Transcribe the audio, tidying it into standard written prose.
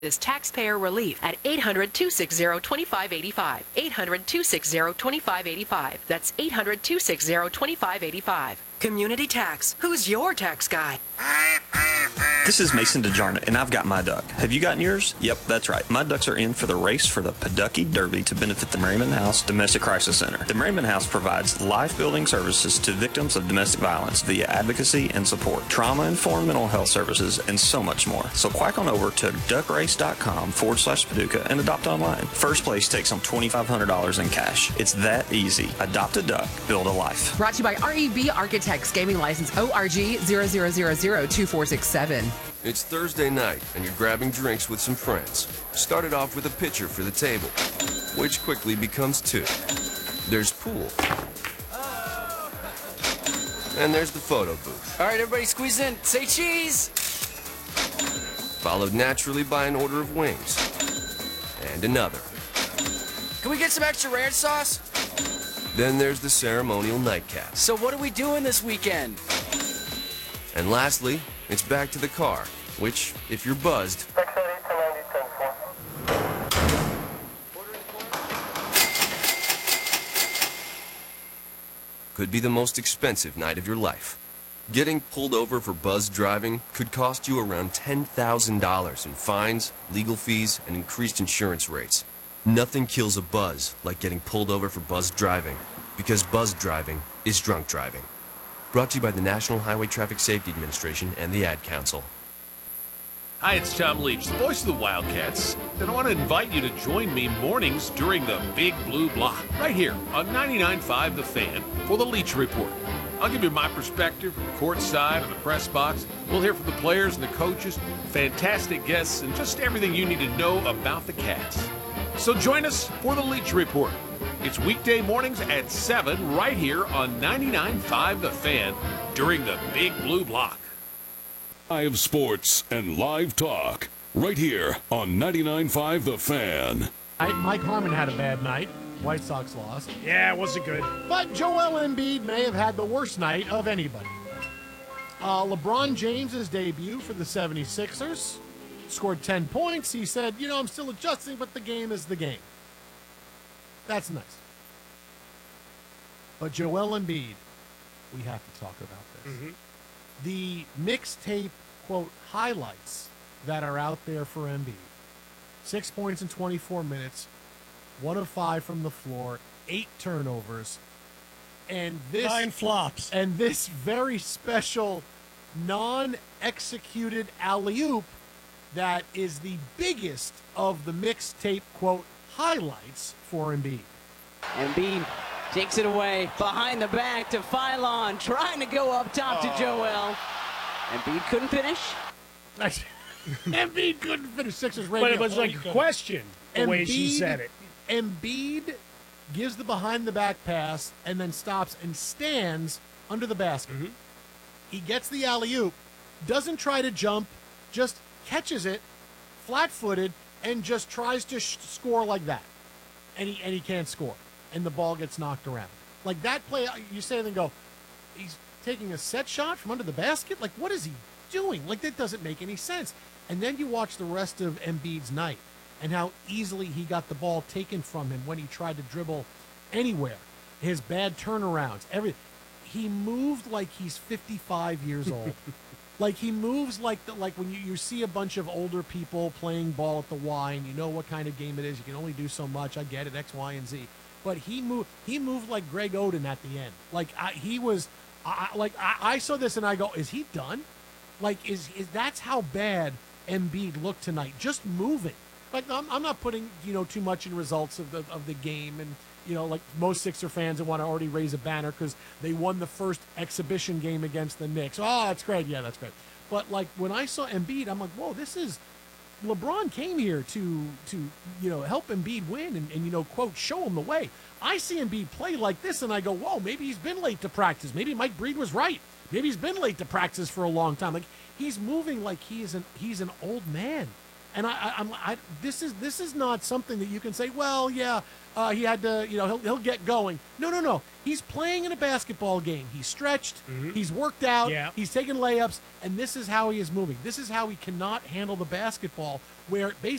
This taxpayer relief at 800-260-2585. 800-260-2585. That's 800-260-2585. Community Tax. Who's your tax guy? This is Mason DeJarna, and I've got my duck. Have you gotten yours? Yep, that's right. My ducks are in for the race for the Paducah Derby to benefit the Merriman House Domestic Crisis Center. The Merriman House provides life-building services to victims of domestic violence via advocacy and support, trauma-informed mental health services, and so much more. So quack on over to duckrace.com/Paducah and adopt online. First place takes home $2,500 in cash. It's that easy. Adopt a duck, build a life. Brought to you by REB Architects, gaming license ORG 00002467. It's Thursday night, and you're grabbing drinks with some friends. Started off with a pitcher for the table, which quickly becomes two. There's pool. And there's the photo booth. All right, everybody squeeze in. Say cheese! Followed naturally by an order of wings. And another. Can we get some extra ranch sauce? Then there's the ceremonial nightcap. So what are we doing this weekend? And lastly, it's back to the car, which, if you're buzzed, could be the most expensive night of your life. Getting pulled over for buzzed driving could cost you around $10,000 in fines, legal fees, and increased insurance rates. Nothing kills a buzz like getting pulled over for buzzed driving, because buzzed driving is drunk driving. Brought to you by the National Highway Traffic Safety Administration and the Ad Council. Hi, it's Tom Leach, the voice of the Wildcats, and I want to invite you to join me mornings during the Big Blue Block, right here on 99.5 The Fan for the Leach Report. I'll give you my perspective from the court side and the press box. We'll hear from the players and the coaches, fantastic guests, and just everything you need to know about the Cats. So join us for the Leach Report. It's weekday mornings at 7 right here on 99.5 The Fan during the Big Blue Block. Live sports and live talk right here on 99.5 The Fan. Mike Harmon had a bad night. White Sox lost. Yeah, it wasn't good. But Joel Embiid may have had the worst night of anybody. LeBron James's debut for the 76ers scored 10 points. He said, I'm still adjusting, but the game is the game. That's nice. But Joel Embiid, we have to talk about this. Mm-hmm. The mixtape, quote, highlights that are out there for Embiid. 6 points in 24 minutes, 1 of 5 from the floor, 8 turnovers, and this 9 flops. And this very special non-executed alley-oop that is the biggest of the mixtape, quote, highlights for Embiid. Embiid takes it away behind the back to Philon, trying to go up top to Joel. Embiid couldn't finish. Embiid couldn't finish. Sixers radio. But it was like a question, the way she said it. Embiid gives the behind-the-back pass and then stops and stands under the basket. Mm-hmm. He gets the alley-oop, doesn't try to jump, just catches it, flat-footed, and just tries to score like that. And he can't score. And the ball gets knocked around. Like that play, you say and then go, he's taking a set shot from under the basket? Like, what is he doing? Like, that doesn't make any sense. And then you watch the rest of Embiid's night and how easily he got the ball taken from him when he tried to dribble anywhere. His bad turnarounds, he moved like he's 55 years old. Like, he moves like when you see a bunch of older people playing ball at the Y and you know what kind of game it is. You can only do so much. I get it, X, Y, and Z. But he moved like Greg Oden at the end. Like, I saw this and I go, is he done? Like, is that's how bad Embiid looked tonight? Just moving. Like, I'm not putting too much in results of the game, and like most Sixer fans that want to already raise a banner because they won the first exhibition game against the Knicks. Oh, that's great. Yeah, that's great. But like when I saw Embiid, I'm like, whoa, this is LeBron came here to help Embiid win and quote, show him the way. I see Embiid play like this and I go, whoa, maybe he's been late to practice. Maybe Mike Breed was right. Maybe he's been late to practice for a long time. Like, he's moving like he's an old man. And this is not something that you can say, well, yeah, he had to, he'll get going. No. He's playing in a basketball game. He's stretched. He's worked out. Yeah. He's taking layups. And this is how he is moving. This is how he cannot handle the basketball, where basically